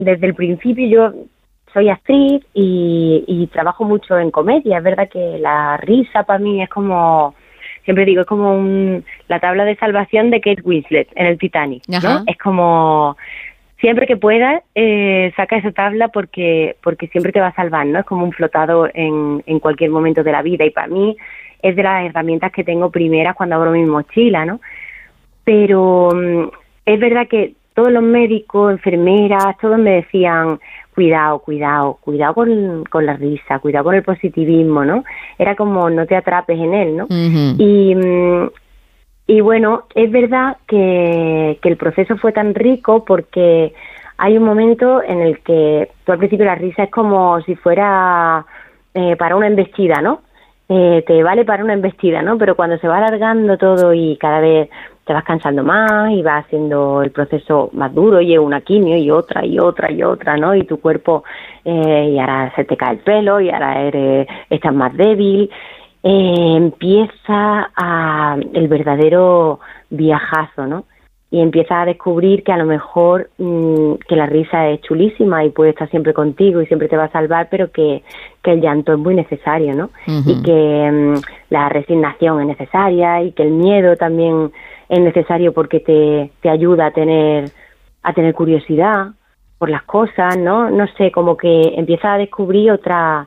desde el principio yo soy actriz y trabajo mucho en comedia. Es verdad que la risa para mí es como, siempre digo, es como la tabla de salvación de Kate Winslet en el Titanic, ¿no? Ajá. Es como, siempre que puedas, saca esa tabla porque siempre te va a salvar, ¿no? Es como un flotador en cualquier momento de la vida, y para mí es de las herramientas que tengo primeras cuando abro mi mochila, ¿no? Pero es verdad que todos los médicos, enfermeras, todos me decían, cuidado con la risa, cuidado con el positivismo, ¿no? Era como, no te atrapes en él, ¿no? Uh-huh. Y bueno, es verdad que el proceso fue tan rico porque hay un momento en el que tú al principio la risa es como si fuera para una embestida, ¿no? Te vale para una embestida, ¿no? Pero cuando se va alargando todo y cada vez te vas cansando más y vas haciendo el proceso más duro, y una quimio y otra, ¿no? Y tu cuerpo, y ahora se te cae el pelo y ahora estás más débil. Empieza el verdadero viajazo, ¿no? Y empiezas a descubrir que a lo mejor que la risa es chulísima y puede estar siempre contigo y siempre te va a salvar, pero que el llanto es muy necesario, ¿no? Uh-huh. Y que la resignación es necesaria y que el miedo también es necesario porque te ayuda a tener curiosidad por las cosas, ¿no? No sé, como que empiezas a descubrir otras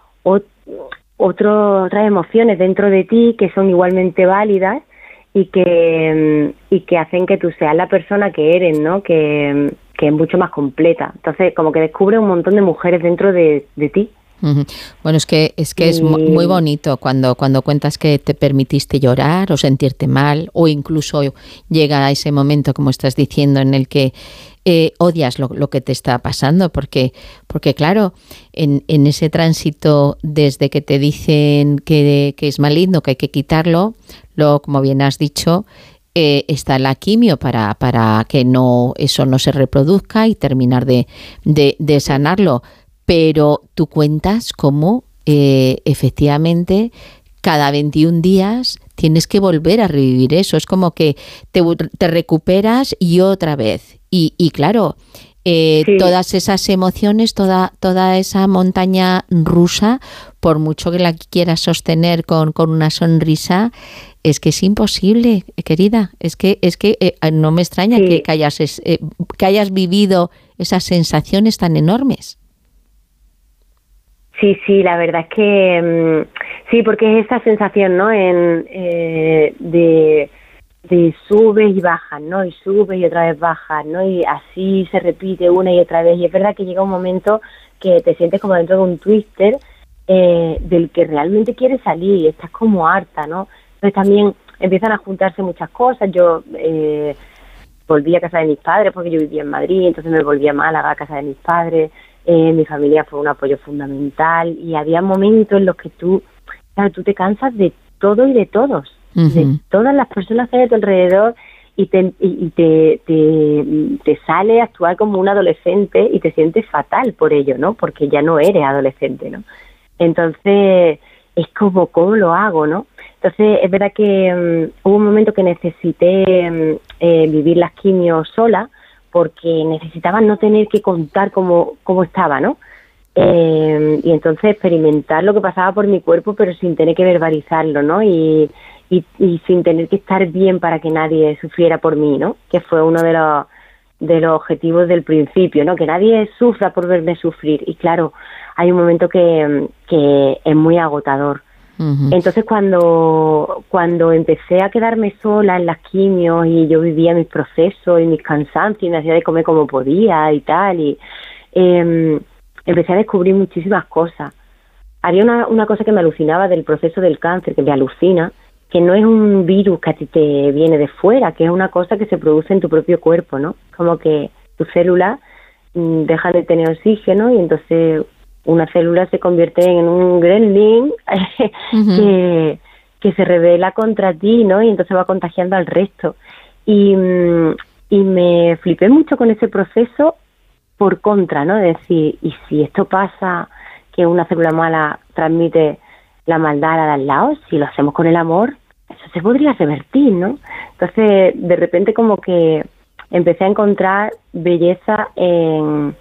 emociones dentro de ti que son igualmente válidas y que hacen que tú seas la persona que eres, ¿no? Que es mucho más completa. Entonces, como que descubres un montón de mujeres dentro de ti. Uh-huh. Bueno, es que es muy bonito cuando cuentas que te permitiste llorar o sentirte mal, o incluso llega a ese momento, como estás diciendo, en el que odias lo que te está pasando, porque claro, en ese tránsito desde que te dicen que es maligno, que hay que quitarlo, luego, como bien has dicho, está la quimio para que eso no se reproduzca y terminar de sanarlo. Pero tú cuentas cómo efectivamente cada 21 días tienes que volver a revivir eso. Es como que te recuperas y otra vez. Y claro, sí, todas esas emociones, toda esa montaña rusa, por mucho que la quieras sostener con una sonrisa, es que es imposible, querida. Es que no me extraña sí, que hayas vivido esas sensaciones tan enormes. Sí, la verdad es que sí, porque es esa sensación, ¿no? De subes y bajas, ¿no? Y subes y otra vez bajas, ¿no? Y así se repite una y otra vez. Y es verdad que llega un momento que te sientes como dentro de un twister del que realmente quieres salir y estás como harta, ¿no? Entonces también empiezan a juntarse muchas cosas. Yo volví a casa de mis padres porque yo vivía en Madrid, entonces me volví a Málaga, a casa de mis padres. Mi familia fue un apoyo fundamental y había momentos en los que tú te cansas de todo y de todos, uh-huh, de todas las personas que hay a tu alrededor, y te sale a actuar como un adolescente y te sientes fatal por ello, ¿no? Porque ya no eres adolescente, ¿no? Entonces es como, ¿cómo lo hago, no? Entonces es verdad que hubo un momento que necesité vivir las quimios sola, porque necesitaba no tener que contar cómo estaba, ¿no? Y entonces experimentar lo que pasaba por mi cuerpo, pero sin tener que verbalizarlo, ¿no? Y sin tener que estar bien para que nadie sufriera por mí, ¿no? Que fue uno de los objetivos del principio, ¿no? Que nadie sufra por verme sufrir. Y claro, hay un momento que es muy agotador. Uh-huh. Entonces cuando empecé a quedarme sola en las quimios y yo vivía mis procesos y mis cansancios y me hacía de comer como podía y tal, y empecé a descubrir muchísimas cosas. Había una cosa que me alucinaba del proceso del cáncer, que me alucina, que no es un virus que a ti te viene de fuera, que es una cosa que se produce en tu propio cuerpo, ¿no? Como que tus células dejan de tener oxígeno y entonces una célula se convierte en un gremlin uh-huh, que se rebela contra ti, ¿no? Y entonces va contagiando al resto. Y me flipé mucho con ese proceso por contra, ¿no? Es decir, ¿y si esto pasa, que una célula mala transmite la maldad a la de al lado? Si lo hacemos con el amor, eso se podría revertir, ¿no? Entonces, de repente como que empecé a encontrar belleza en